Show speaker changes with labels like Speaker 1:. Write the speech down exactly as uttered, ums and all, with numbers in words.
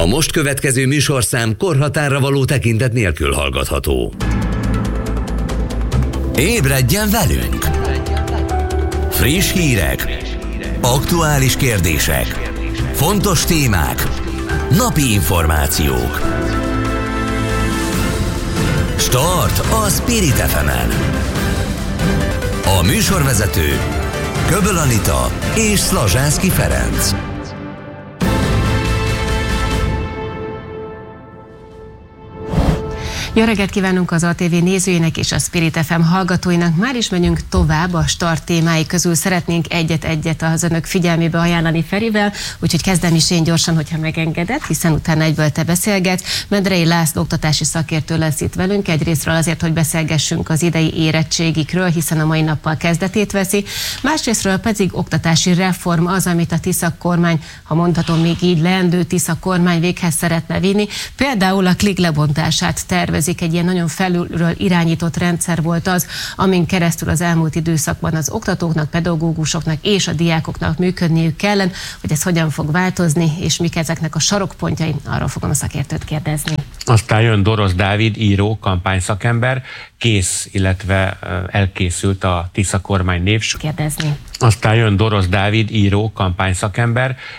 Speaker 1: A most következő műsorszám korhatárra való tekintet nélkül hallgatható. Ébredjen velünk! Friss hírek, aktuális kérdések, fontos témák, napi információk. Start a Spirit ef emen. A műsorvezető Köböl Anita és Szlazsánszky Ferenc.
Speaker 2: Jó reggelt kívánunk az á té vé nézőinek és a Spirit ef em hallgatóinak. Már is megyünk tovább a start témái közül. Szeretnénk egyet-egyet az önök figyelmébe ajánlani Ferivel, úgyhogy kezdem is én gyorsan, hogyha megengedett, hiszen utána egyből te beszélgetsz. Mendrei László oktatási szakértő lesz itt velünk, egyrésztről azért, hogy beszélgessünk az idei érettségikről, hiszen a mai nappal kezdetét veszi. Másrésztről pedig oktatási reform az, amit a Tisza kormány, ha mondhatom még így, leendő Tisza kormány véghez szeretne vinni. Például a klik lebontását tervez. Egy ilyen nagyon felülről irányított rendszer volt az, amin keresztül az elmúlt időszakban az oktatóknak, pedagógusoknak és a diákoknak működniük kellene, hogy ez hogyan fog változni, és mik ezeknek a sarokpontjai, arról fogom a szakértőt kérdezni.
Speaker 3: Aztán jön Dorosz Dávid, író, kampányszakember, kész, illetve elkészült a Tisza kormány névsor.
Speaker 2: Kérdezni.
Speaker 3: Aztán jön Dorosz Dávid, író, kampányszakember,